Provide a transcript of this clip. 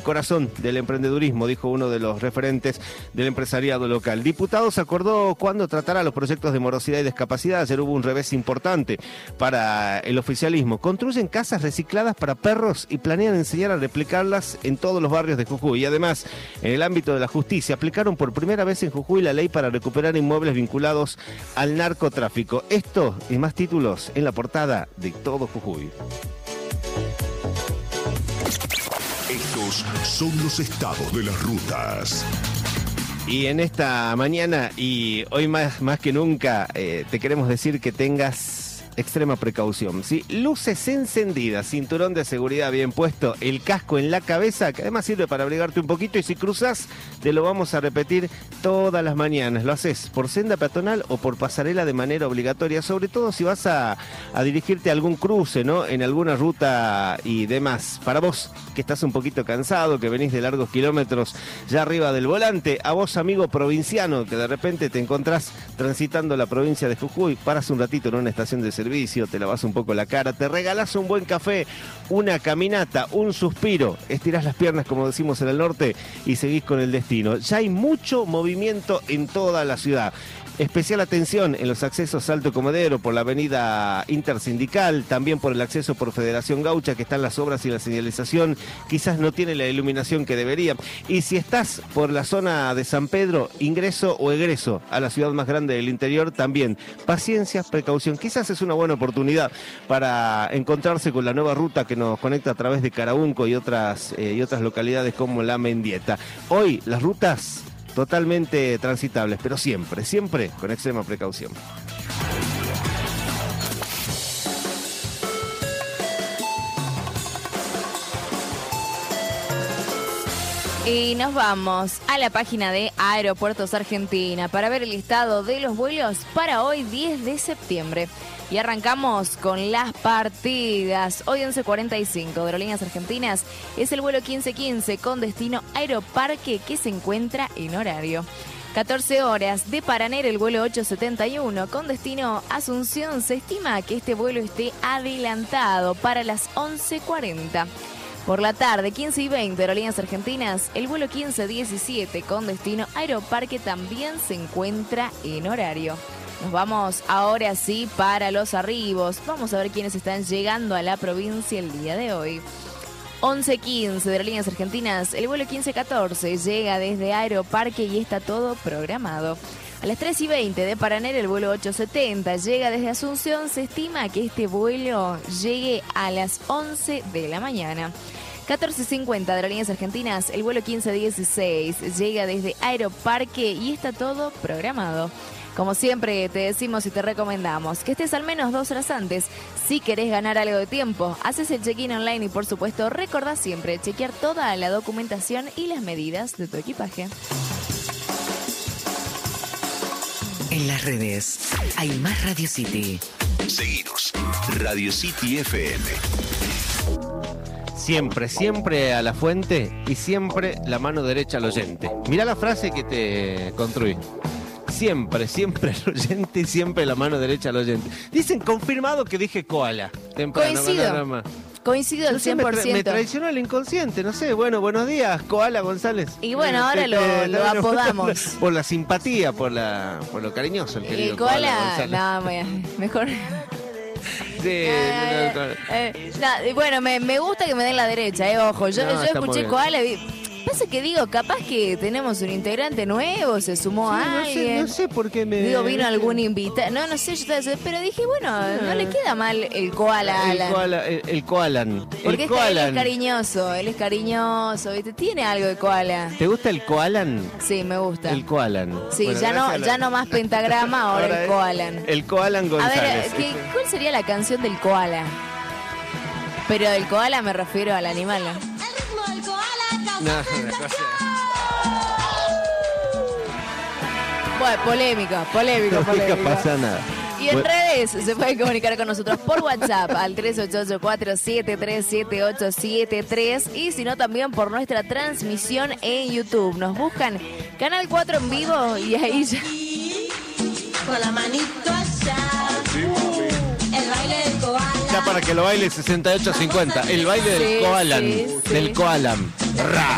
corazón del emprendedurismo, dijo uno de los referentes del empresariado local. Diputados acordó cuándo tratará los proyectos de morosidad y discapacidad. Ayer hubo un revés importante para el oficialismo. Construyen casas recicladas para perros y planean enseñar a replicarlas en todos los barrios de Jujuy. Y además, en el ámbito de la justicia, aplicaron por primera vez en Jujuy la ley para recuperar inmuebles vinculados al narcotráfico. Esto y más títulos en la portada de Todo Jujuy. Estos son los estados de las rutas. Y en esta mañana y hoy más que nunca te queremos decir que tengas extrema precaución, ¿sí? Luces encendidas, cinturón de seguridad bien puesto, el casco en la cabeza, que además sirve para abrigarte un poquito, y si cruzas, te lo vamos a repetir todas las mañanas. Lo haces por senda peatonal o por pasarela de manera obligatoria, sobre todo si vas a dirigirte a algún cruce, ¿no? En alguna ruta y demás. Para vos, que estás un poquito cansado, que venís de largos kilómetros ya arriba del volante, a vos, amigo provinciano, que de repente te encontrás transitando la provincia de Jujuy, paras un ratito en una estación de servicio, te lavas un poco la cara, te regalás un buen café, una caminata, un suspiro, estirás las piernas, como decimos en el norte, y seguís con el destino. Ya hay mucho movimiento en toda la ciudad. Especial atención en los accesos a Alto Comedero por la avenida Intersindical, también por el acceso por Federación Gaucha, que están las obras y la señalización, quizás no tiene la iluminación que debería. Y si estás por la zona de San Pedro, ingreso o egreso a la ciudad más grande del interior, también paciencia, precaución. Quizás es una buena oportunidad para encontrarse con la nueva ruta que nos conecta a través de Caraunco y otras localidades como La Mendieta. Hoy las rutas totalmente transitables, pero siempre con extrema precaución. Y nos vamos a la página de Aeropuertos Argentina para ver el listado de los vuelos para hoy 10 de septiembre. Y arrancamos con las partidas. Hoy 11:45 de Aerolíneas Argentinas es el vuelo 1515 con destino Aeroparque, que se encuentra en horario. 14 horas de Paraner, el vuelo 871 con destino Asunción. Se estima que este vuelo esté adelantado para las 11:40. Por la tarde, 15:20 de Aerolíneas Argentinas, el vuelo 1517 con destino Aeroparque también se encuentra en horario. Nos vamos ahora sí para los arribos. Vamos a ver quiénes están llegando a la provincia el día de hoy. 11:15 de Aerolíneas Argentinas, el vuelo 1514 llega desde Aeroparque y está todo programado. A las 3:20 de Paraner, el vuelo 870 llega desde Asunción. Se estima que este vuelo llegue a las 11 de la mañana. 14:50 de Aerolíneas Argentinas, el vuelo 1516 llega desde Aeroparque y está todo programado. Como siempre te decimos y te recomendamos que estés al menos 2 horas antes. Si querés ganar algo de tiempo, haces el check-in online y por supuesto recordá siempre chequear toda la documentación y las medidas de tu equipaje. En las redes hay más Radio City. Seguinos, Radio City FM. Siempre a la fuente y siempre la mano derecha al oyente. Mirá la frase que te construí. Siempre al oyente y siempre la mano derecha al oyente. Dicen confirmado que dije koala. Temprano, Coincido al 100%. Me traicionó el inconsciente, no sé. Bueno, buenos días, Koala González. Y bueno, ahora lo apodamos. Por la simpatía, por lo cariñoso, el querido Koala González. No, mejor. Sí, Bueno, me gusta que me den la derecha, ojo. Yo escuché Koala y pasa que digo, capaz que tenemos un integrante nuevo, se sumó a alguien. No sé por qué me... Digo, vino algún invitado. No sé, pero dije, bueno, no le queda mal el koala. El koalan. Porque él es cariñoso, ¿viste? Tiene algo de koala. ¿Te gusta el koalan? Sí, me gusta. El koalan. Sí, bueno, ya no más pentagrama, ahora el koalan. El koalan González. A ver, ¿cuál sería la canción del koala? Pero del koala me refiero al animal, ¿no? No, una cosa. Bueno, polémico. No pasa nada. Y en redes se pueden comunicar con nosotros por WhatsApp al 3884737873 y si no también por nuestra transmisión en YouTube. Nos buscan Canal 4 en vivo y ahí ya... Con la manito allá. El baile del koala. Ya para que lo baile 68-50. El baile del koalan. Del koalan. Ra.